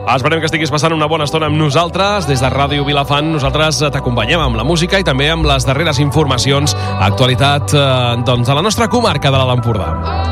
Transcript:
Esperem que estiguis passant una bona estona amb nosaltres. Des de Ràdio Vilafant nosaltres t'acompanyem amb la música i també amb les darreres informacions, actualitat de la nostra comarca de l'Alt Empordà.